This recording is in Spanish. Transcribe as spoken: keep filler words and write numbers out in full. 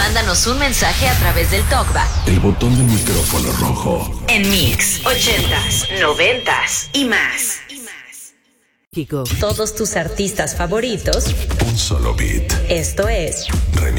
Mándanos un mensaje a través del TalkBack. El botón del micrófono rojo. En Mix, ochentas, noventas y más. Todos tus artistas favoritos. Un solo beat. Esto es